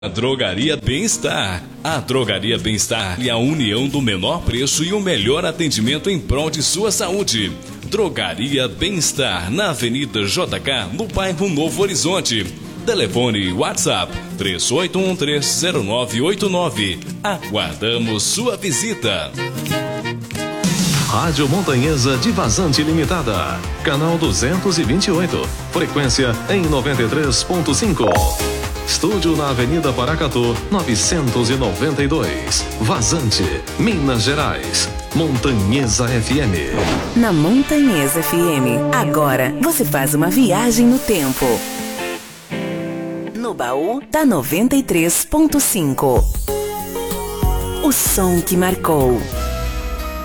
A Drogaria Bem-Estar. A Drogaria Bem-Estar é a união do menor preço e o melhor atendimento em prol de sua saúde. Drogaria Bem-Estar, na Avenida JK, no bairro Novo Horizonte. Telefone WhatsApp 38130989. Aguardamos sua visita. Rádio Montanhesa de Vazante Limitada. Canal 228. Frequência em 93.5. Estúdio na Avenida Paracatu, 992. Vazante, Minas Gerais. Montanhesa FM. Na Montanhesa FM, agora você faz uma viagem no tempo. No baú da 93.5. O som que marcou.